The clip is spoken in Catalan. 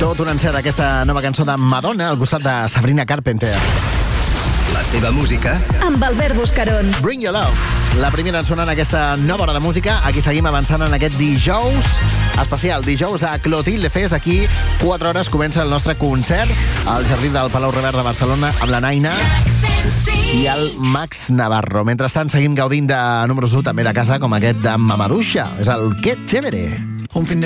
Tot un encert aquesta nova cançó de Madonna al costat de Sabrina Carpenter. La teva música amb Albert Buscarons. Bring Your Love, la primera en sonar en aquesta nova hora de música. Aquí seguim avançant en aquest dijous especial, dijous de Clotilde Fest. Aquí 4 hores comença el nostre concert al Jardí del Palau Robert de Barcelona amb la Naina i el Max Navarro. Mentrestant seguim gaudint de números 1 també de casa, com aquest de Mamaduixa. És el Que Chévere. Un fin de